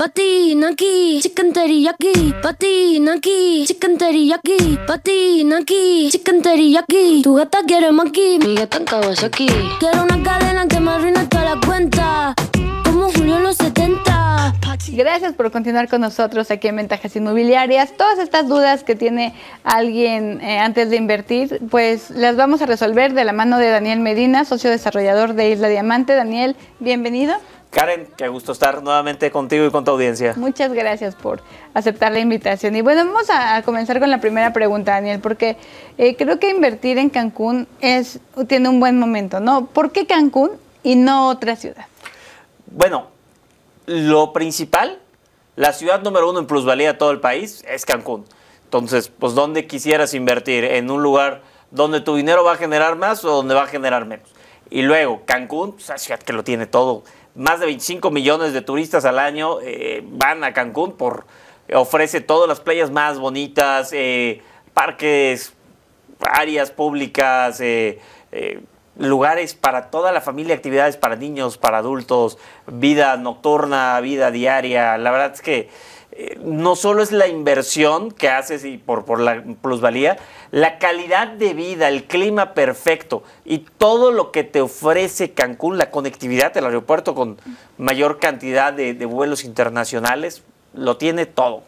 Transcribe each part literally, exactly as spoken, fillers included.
patina aquí, chicken teriyaki, patina aquí, chicken teriyaki, patina aquí, chicken teriyaki. Tu gata quiere maki, mi gata en Kawasaki. Quiero una cadena que me arruine toda la cuenta, como Julio en los setenta. Gracias por continuar con nosotros aquí en Ventajas Inmobiliarias. Todas estas dudas que tiene alguien eh, antes de invertir, pues las vamos a resolver de la mano de Daniel Medina, socio desarrollador de Isla Diamante. Daniel, bienvenido. Karen, qué gusto estar nuevamente contigo y con tu audiencia. Muchas gracias por aceptar la invitación. Y bueno, vamos a, a comenzar con la primera pregunta, Daniel, porque eh, creo que invertir en Cancún es, tiene un buen momento, ¿no? ¿Por qué Cancún y no otra ciudad? Bueno, lo principal, la ciudad número uno en plusvalía de todo el país es Cancún. Entonces, pues, ¿dónde quisieras invertir? ¿En un lugar donde tu dinero va a generar más o donde va a generar menos? Y luego, Cancún, pues, es una ciudad que lo tiene todo. Más de veinticinco millones de turistas al año eh, van a Cancún, por ofrece todas las playas más bonitas, eh, parques, áreas públicas, eh, eh, lugares para toda la familia, actividades para niños, para adultos, vida nocturna, vida diaria. La verdad es que eh, no solo es la inversión que haces y por, por la plusvalía, la calidad de vida, el clima perfecto y todo lo que te ofrece Cancún, la conectividad del aeropuerto con mayor cantidad de, de vuelos internacionales, lo tiene todo.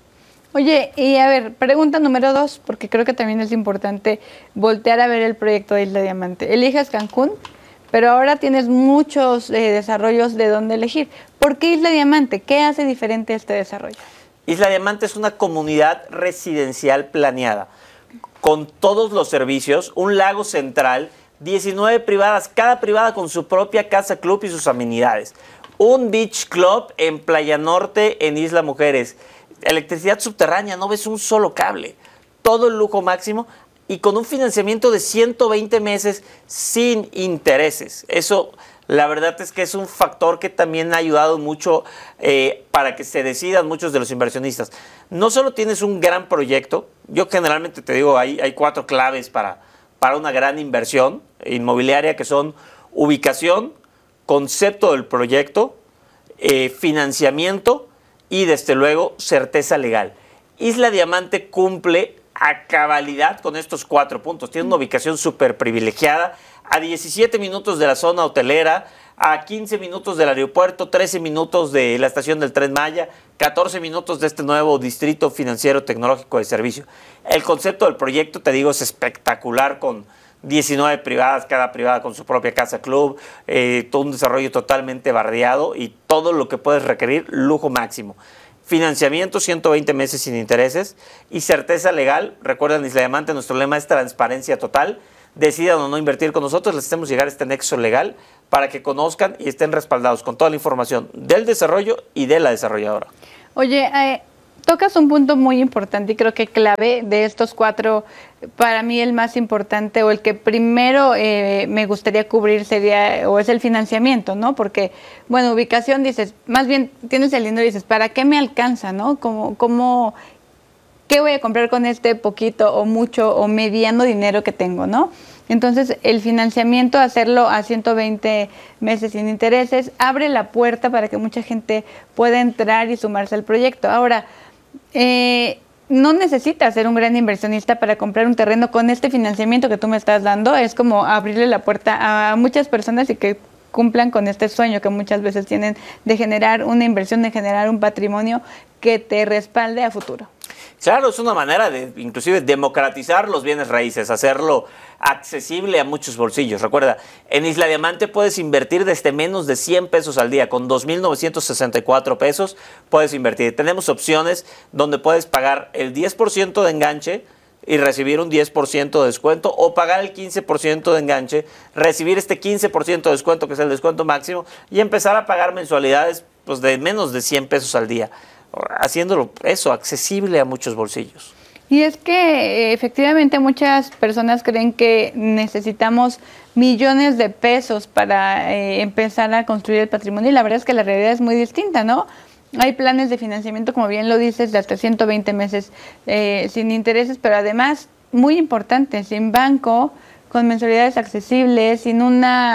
Oye, y a ver, pregunta número dos, porque creo que también es importante voltear a ver el proyecto de Isla Diamante. Eliges Cancún, pero ahora tienes muchos eh, desarrollos de dónde elegir. ¿Por qué Isla Diamante? ¿Qué hace diferente este desarrollo? Isla Diamante es una comunidad residencial planeada, con todos los servicios, un lago central, diecinueve privadas, cada privada con su propia casa club y sus amenidades. Un beach club en Playa Norte, en Isla Mujeres. Electricidad subterránea, no ves un solo cable. Todo el lujo máximo y con un financiamiento de ciento veinte meses sin intereses. Eso, la verdad es que es un factor que también ha ayudado mucho eh, para que se decidan muchos de los inversionistas. No solo tienes un gran proyecto, yo generalmente te digo, hay, hay cuatro claves para, para una gran inversión inmobiliaria, que son ubicación, concepto del proyecto, eh, financiamiento y desde luego certeza legal. Isla Diamante cumple a cabalidad con estos cuatro puntos. Tiene una ubicación súper privilegiada, a diecisiete minutos de la zona hotelera, a quince minutos del aeropuerto, trece minutos de la estación del Tren Maya, catorce minutos de este nuevo distrito financiero tecnológico de servicio. El concepto del proyecto, te digo, es espectacular, con diecinueve privadas, cada privada con su propia casa club, eh, todo un desarrollo totalmente bardeado y todo lo que puedes requerir, lujo máximo. Financiamiento, ciento veinte meses sin intereses y certeza legal. Recuerden, Isla Diamante, nuestro lema es transparencia total. Decidan o no invertir con nosotros, les hacemos llegar este nexo legal para que conozcan y estén respaldados con toda la información del desarrollo y de la desarrolladora. Oye, eh, tocas un punto muy importante y creo que clave de estos cuatro. Para mí el más importante o el que primero eh, me gustaría cubrir sería, o es el financiamiento, ¿no? Porque, bueno, ubicación, dices, más bien tienes el dinero y dices, ¿para qué me alcanza, no? ¿Cómo, cómo, qué voy a comprar con este poquito o mucho o mediano dinero que tengo, no? Entonces, el financiamiento, hacerlo a ciento veinte meses sin intereses, abre la puerta para que mucha gente pueda entrar y sumarse al proyecto. Ahora, eh, no necesitas ser un gran inversionista para comprar un terreno con este financiamiento que tú me estás dando. Es como abrirle la puerta a muchas personas y que cumplan con este sueño que muchas veces tienen de generar una inversión, de generar un patrimonio que te respalde a futuro. Claro, es una manera de inclusive democratizar los bienes raíces, hacerlo accesible a muchos bolsillos. Recuerda, en Isla Diamante puedes invertir desde menos de cien pesos al día. Con dos mil novecientos sesenta y cuatro pesos puedes invertir. Tenemos opciones donde puedes pagar el diez por ciento de enganche y recibir un diez por ciento de descuento, o pagar el quince por ciento de enganche, recibir este quince por ciento de descuento, que es el descuento máximo, y empezar a pagar mensualidades pues, de menos de cien pesos al día, haciéndolo eso accesible a muchos bolsillos. Y es que efectivamente muchas personas creen que necesitamos millones de pesos para eh, empezar a construir el patrimonio, y la verdad es que la realidad es muy distinta, ¿no? Hay planes de financiamiento, como bien lo dices, de hasta ciento veinte meses eh, sin intereses, pero además, muy importante, sin banco, con mensualidades accesibles, sin una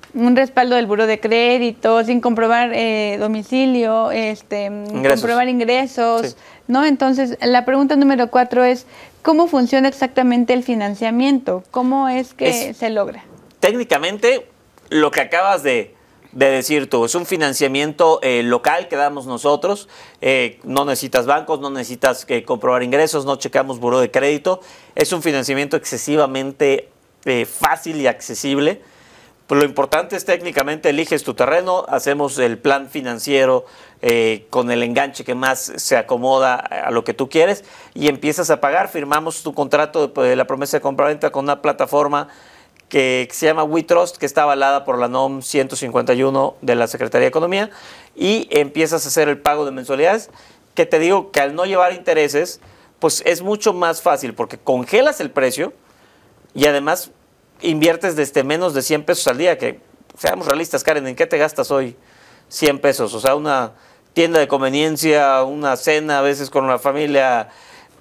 un respaldo del buró de crédito, sin comprobar eh, domicilio, este, ingresos. comprobar ingresos, Sí. ¿no? Entonces, la pregunta número cuatro es, ¿cómo funciona exactamente el financiamiento? ¿Cómo es que Es- se logra? Técnicamente, lo que acabas de, de decir tú, es un financiamiento eh, local que damos nosotros. Eh, no necesitas bancos, no necesitas eh, comprobar ingresos, no checamos buró de crédito. Es un financiamiento excesivamente eh, fácil y accesible. Pues lo importante es técnicamente eliges tu terreno, hacemos el plan financiero eh, con el enganche que más se acomoda a lo que tú quieres y empiezas a pagar. Firmamos tu contrato de, de la promesa de compraventa con una plataforma que, que se llama WeTrust, que está avalada por la N O M ciento cincuenta y uno de la Secretaría de Economía, y empiezas a hacer el pago de mensualidades, que te digo que al no llevar intereses, pues es mucho más fácil porque congelas el precio y además inviertes desde menos de cien pesos al día, que seamos realistas, Karen, ¿en qué te gastas hoy cien pesos? O sea, una tienda de conveniencia, una cena a veces con la familia,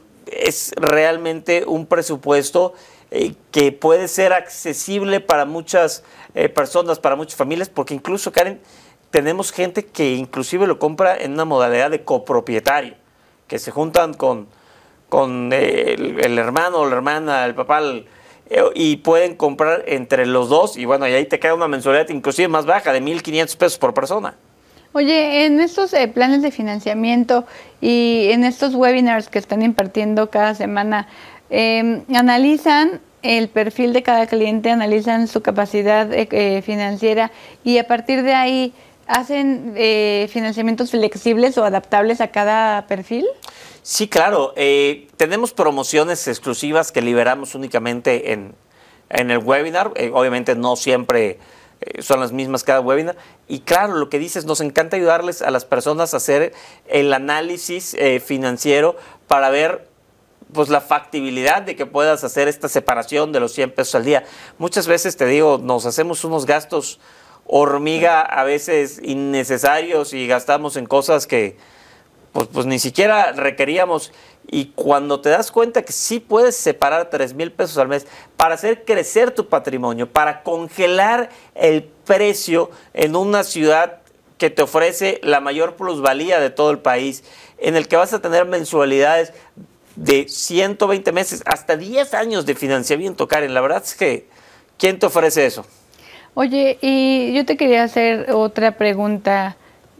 es realmente un presupuesto eh, que puede ser accesible para muchas eh, personas, para muchas familias, porque incluso, Karen, tenemos gente que inclusive lo compra en una modalidad de copropietario, que se juntan con, con eh, el, el hermano o la hermana, el papá, el, y pueden comprar entre los dos y bueno, y ahí te queda una mensualidad inclusive más baja de mil quinientos pesos por persona. Oye, en estos eh, planes de financiamiento y en estos webinars que están impartiendo cada semana, eh, analizan el perfil de cada cliente, analizan su capacidad eh, eh, financiera y a partir de ahí hacen eh, financiamientos flexibles o adaptables a cada perfil. Sí, claro. Eh, tenemos promociones exclusivas que liberamos únicamente en, en el webinar. Eh, obviamente no siempre eh, son las mismas cada webinar. Y claro, lo que dices, nos encanta ayudarles a las personas a hacer el análisis eh, financiero para ver pues la factibilidad de que puedas hacer esta separación de los cien pesos al día. Muchas veces, te digo, nos hacemos unos gastos hormiga a veces innecesarios y gastamos en cosas que Pues, pues ni siquiera requeríamos, y cuando te das cuenta que sí puedes separar tres mil pesos al mes para hacer crecer tu patrimonio, para congelar el precio en una ciudad que te ofrece la mayor plusvalía de todo el país, en el que vas a tener mensualidades de ciento veinte meses, hasta diez años de financiamiento, Karen, la verdad es que, ¿quién te ofrece eso? Oye, y yo te quería hacer otra pregunta.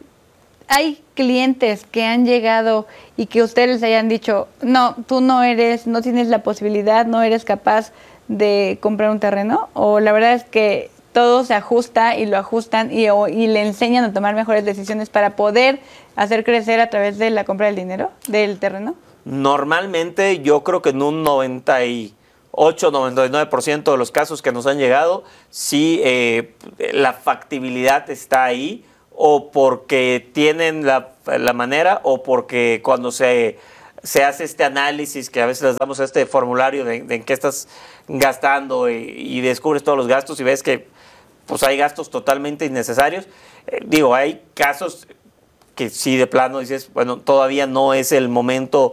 ¿Hay clientes que han llegado y que ustedes les hayan dicho, no, tú no eres, no tienes la posibilidad, no eres capaz de comprar un terreno? ¿O la verdad es que todo se ajusta y lo ajustan y, o, y le enseñan a tomar mejores decisiones para poder hacer crecer a través de la compra del dinero, del terreno? Normalmente yo creo que en un noventa y ocho, noventa y nueve por ciento de los casos que nos han llegado, sí eh, la factibilidad está ahí, o porque tienen la, la manera, o porque cuando se, se hace este análisis, que a veces les damos este formulario de, de en qué estás gastando y, y descubres todos los gastos y ves que pues hay gastos totalmente innecesarios. Eh, digo, hay casos que sí de plano dices, bueno, todavía no es el momento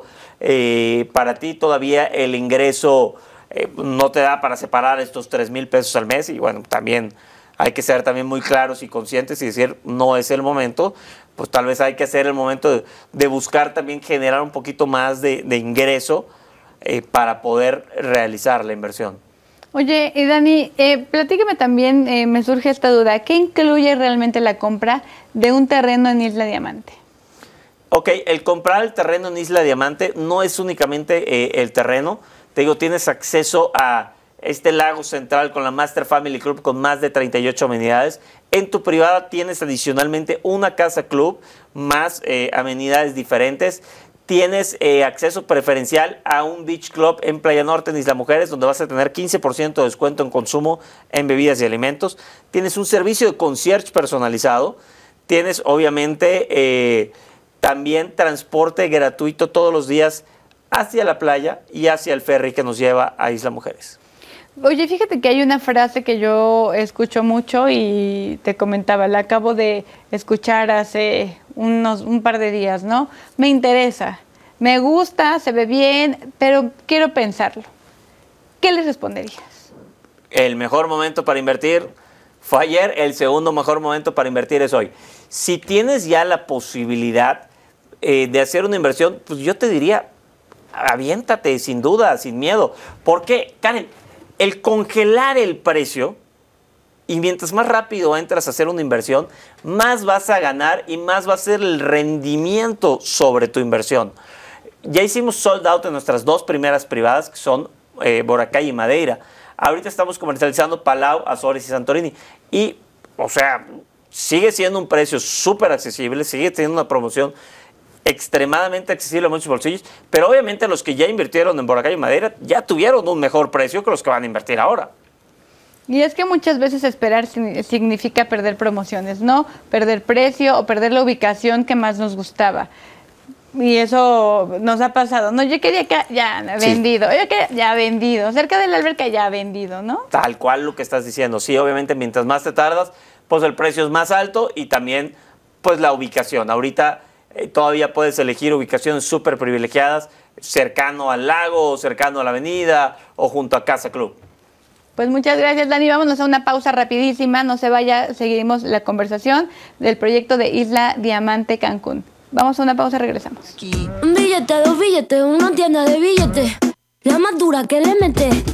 eh, para ti, todavía el ingreso eh, no te da para separar estos tres mil pesos al mes, y bueno, también hay que ser también muy claros y conscientes y decir, no es el momento, pues tal vez hay que hacer el momento de, de buscar también generar un poquito más de, de ingreso eh, para poder realizar la inversión. Oye, y Dani, eh, platícame también, eh, me surge esta duda, ¿qué incluye realmente la compra de un terreno en Isla Diamante? Ok, el comprar el terreno en Isla Diamante no es únicamente eh, el terreno, te digo, tienes acceso a este lago central con la Master Family Club con más de treinta y ocho amenidades. En tu privada tienes adicionalmente una casa club más eh, amenidades diferentes. Tienes eh, acceso preferencial a un beach club en Playa Norte, en Isla Mujeres, donde vas a tener quince por ciento de descuento en consumo en bebidas y alimentos. Tienes un servicio de concierge personalizado. Tienes obviamente eh, también transporte gratuito todos los días hacia la playa y hacia el ferry que nos lleva a Isla Mujeres. Oye, fíjate que hay una frase que yo escucho mucho y te comentaba, la acabo de escuchar hace unos un par de días, ¿no? Me interesa, me gusta, se ve bien, pero quiero pensarlo. ¿Qué les responderías? El mejor momento para invertir, fue ayer, el segundo mejor momento para invertir es hoy. Si tienes ya la posibilidad eh, de hacer una inversión, pues yo te diría, aviéntate sin duda, sin miedo. Porque, Karen, el congelar el precio, y mientras más rápido entras a hacer una inversión, más vas a ganar y más va a ser el rendimiento sobre tu inversión. Ya hicimos sold out en nuestras dos primeras privadas, que son eh, Boracay y Madeira. Ahorita estamos comercializando Palau, Azores y Santorini. Y, o sea, sigue siendo un precio súper accesible, sigue teniendo una promoción extremadamente accesible a muchos bolsillos, pero obviamente los que ya invirtieron en Boracay y Madeira ya tuvieron un mejor precio que los que van a invertir ahora. Y es que muchas veces esperar significa perder promociones, ¿no? Perder precio o perder la ubicación que más nos gustaba. Y eso nos ha pasado. No, yo quería que ya vendido, sí. Yo quería ya vendido, cerca de la alberca ya vendido, ¿no? Tal cual lo que estás diciendo. Sí, obviamente mientras más te tardas, pues el precio es más alto y también pues la ubicación. Ahorita eh, todavía puedes elegir ubicaciones súper privilegiadas, cercano al lago, cercano a la avenida o junto a Casa Club. Pues muchas gracias, Dani. Vámonos a una pausa rapidísima. No se vaya, seguimos la conversación del proyecto de Isla Diamante Cancún. Vamos a una pausa, regresamos. Un billete, dos billetes, una tienda de billetes. La más dura que le mete.